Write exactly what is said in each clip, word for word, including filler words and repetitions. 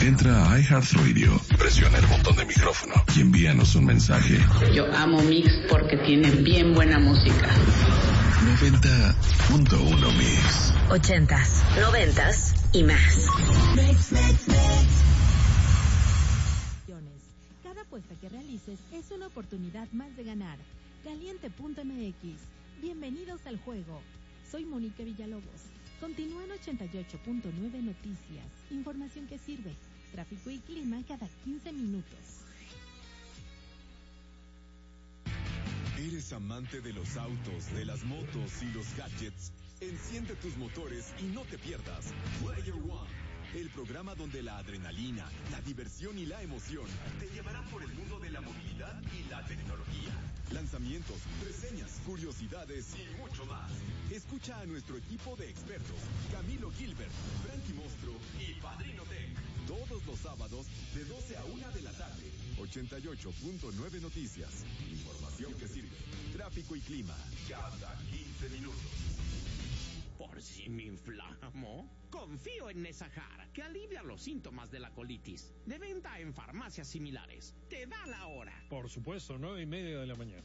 Entra a iHeartRadio, presiona el botón de micrófono y envíanos un mensaje. Yo amo Mix porque tiene bien buena música. noventa punto uno Mix. Ochentas, noventas y más. Mix, mix, mix. Cada apuesta que realices es una oportunidad más de ganar. Caliente punto m x. Bienvenidos al juego. Soy Mónica Villalobos. Continúan ochenta y ocho punto nueve Noticias. Información que sirve. Tráfico y clima cada quince minutos. ¿Eres amante de los autos, de las motos y los gadgets? Enciende tus motores y no te pierdas Player One, el programa donde la adrenalina, la diversión y la emoción te llevarán por el mundo de la movilidad y la tecnología. Lanzamientos, reseñas, curiosidades y mucho más. Escucha a nuestro equipo de expertos, Camilo Gilbert, Frankie Monstruo y Padrino Tech, todos los sábados de doce a una de la tarde. ochenta y ocho punto nueve Noticias. Información que sirve. Tráfico y clima cada quince minutos. Por si me inflamo, confío en Nesahar, que alivia los síntomas de la colitis. De venta en farmacias similares. Te da la hora. Por supuesto, nueve y media de la mañana.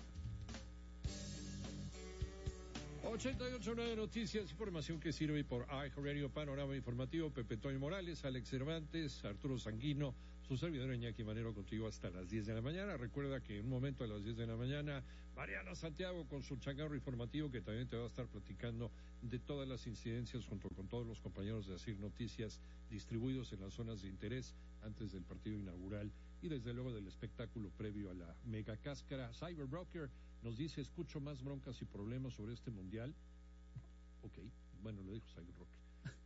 ochenta y ocho punto nueve Noticias, información que sirve por iHeartRadio, Panorama Informativo, Pepe Toño Morales, Alex Cervantes, Arturo Sanguino, su servidor Iñaki Manero contigo hasta las diez de la mañana. Recuerda que en un momento a las diez de la mañana, Mariana Santiago con su changarro informativo, que también te va a estar platicando de todas las incidencias junto con todos los compañeros de Asir Noticias distribuidos en las zonas de interés antes del partido inaugural y desde luego del espectáculo previo a la mega cáscara. Cyber Broker nos dice: escucho más broncas y problemas sobre este mundial. Ok, bueno, lo dijo Cyber Broker.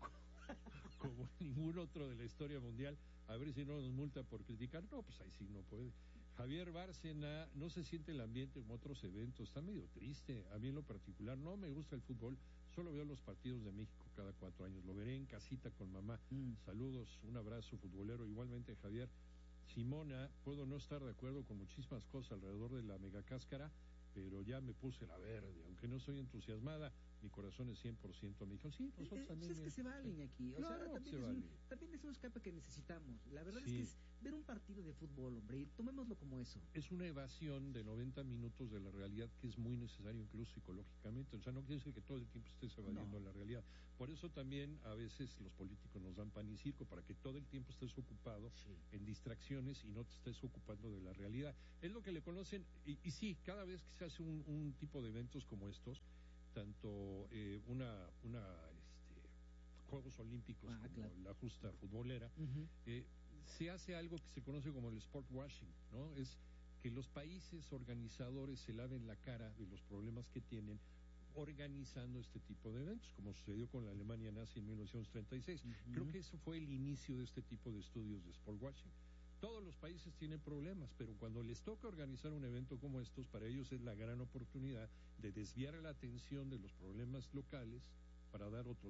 Como ningún otro de la historia mundial. A ver si no nos multa por criticar. No, pues ahí sí no puede. Javier Bárcena: no se siente el ambiente como otros eventos, está medio triste. A mí en lo particular no me gusta el fútbol, solo veo los partidos de México cada cuatro años, lo veré en casita con mamá. Mm. Saludos, un abrazo futbolero. Igualmente, Javier. Simona: puedo no estar de acuerdo con muchísimas cosas alrededor de la megacáscara, pero ya me puse la verde, aunque no estoy entusiasmada, mi corazón es cien por ciento. Me dijo: sí, nosotros eh, también. Es que se vale aquí, o claro, sea, también es, vale. un, también es un escape que necesitamos. La verdad sí. es que es ver un partido de fútbol, hombre, y tomémoslo como eso. Es una evasión de noventa minutos de la realidad que es muy necesario incluso psicológicamente. O sea, no quiere decir que todo el tiempo estés evadiendo no. la realidad. Por eso también a veces los políticos nos dan pan y circo, para que todo el tiempo estés ocupado sí. en distracciones y no te estés ocupando de la realidad. Es lo que le conocen, y, y sí, cada vez que se hace un, un tipo de eventos como estos, tanto eh, una, una este, Juegos Olímpicos ah, como claro. la justa futbolera, uh-huh. eh, se hace algo que se conoce como el sport washing, ¿no? Es que los países organizadores se laven la cara de los problemas que tienen organizando este tipo de eventos, como sucedió con la Alemania nazi en mil novecientos treinta y seis. Uh-huh. Creo que eso fue el inicio de este tipo de estudios de sport washing. Todos los países tienen problemas, pero cuando les toca organizar un evento como estos, para ellos es la gran oportunidad de desviar la atención de los problemas locales para dar otro